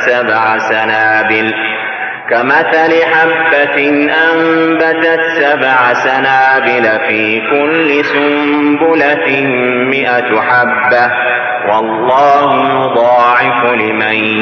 7 سنابل كمثل حبة أنبتت 7 سنابل في كل سنبلة 100 حبة والله يضاعف لمن